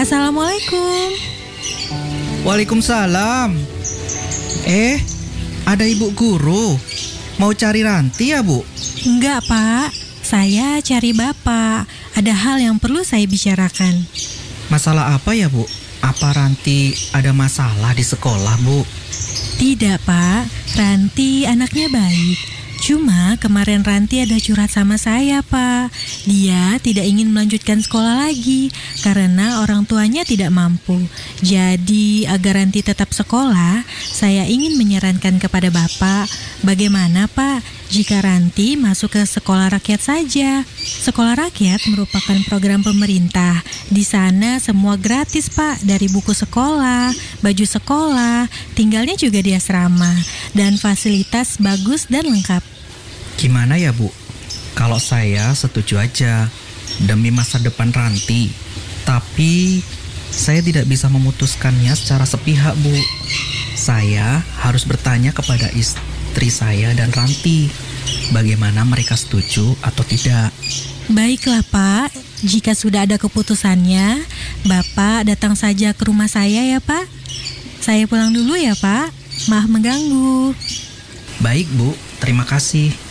Assalamualaikum. Waalaikumsalam. Ada ibu guru. Mau cari Ranti ya, Bu? Enggak, Pak. Saya cari Bapak. Ada hal yang perlu saya bicarakan. Masalah apa ya, Bu? Apa Ranti ada masalah di sekolah, Bu? Tidak, Pak. Ranti anaknya baik. Cuma kemarin Ranti ada curhat sama saya, Pak. Dia tidak ingin melanjutkan sekolah lagi karena orang tuanya tidak mampu. Jadi agar Ranti tetap sekolah, saya ingin menyarankan kepada Bapak, bagaimana Pak jika Ranti masuk ke sekolah rakyat saja? Sekolah rakyat merupakan program pemerintah. Di sana semua gratis, Pak, dari buku sekolah, baju sekolah, tinggalnya juga di asrama, dan fasilitas bagus dan lengkap. Gimana ya, Bu? Kalau saya setuju aja demi masa depan Ranti. Tapi saya tidak bisa memutuskannya secara sepihak, Bu. Saya harus bertanya kepada istri saya dan Ranti, bagaimana mereka setuju atau tidak. Baiklah, Pak. Jika sudah ada keputusannya, Bapak datang saja ke rumah saya ya, Pak. Saya pulang dulu ya, Pak. Maaf mengganggu. Baik, Bu. Terima kasih.